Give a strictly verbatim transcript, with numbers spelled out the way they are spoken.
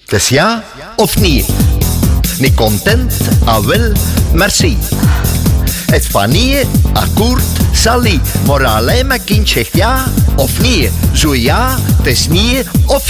Het is ja of niet? Niet content? Ah wel, merci. Het is van niet, akkoord, salie. Maar alleen mijn kind zegt ja of niet. Zo ja, het is niet of